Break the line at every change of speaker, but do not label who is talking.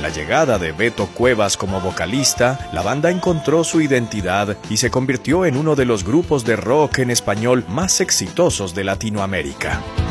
la llegada de Beto Cuevas como vocalista, la banda encontró su identidad y se convirtió en uno de los grupos de rock en español más exitosos de Latinoamérica.